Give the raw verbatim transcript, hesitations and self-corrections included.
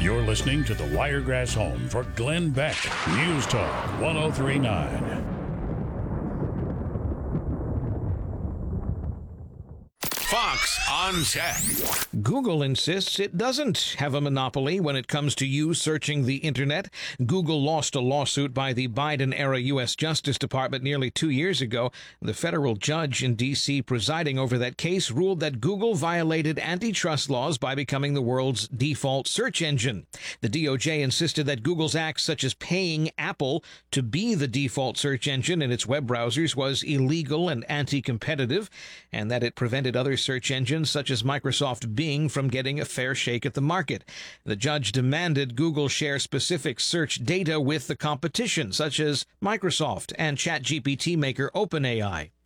You're listening to the Wiregrass home for Glenn Beck. News Talk one oh three point nine. Fox on Tech. Google insists it doesn't have a monopoly when it comes to you searching the internet. Google lost a lawsuit by the Biden-era U S. Justice Department nearly two years ago. The federal judge in D C presiding over that case ruled that Google violated antitrust laws by becoming the world's default search engine. The D O J insisted that Google's acts, such as paying Apple to be the default search engine in its web browsers, was illegal and anti-competitive, and that it prevented other search engines such as Microsoft Bing from getting a fair shake at the market. The judge demanded Google share specific search data with the competition, such as Microsoft and ChatGPT maker OpenAI.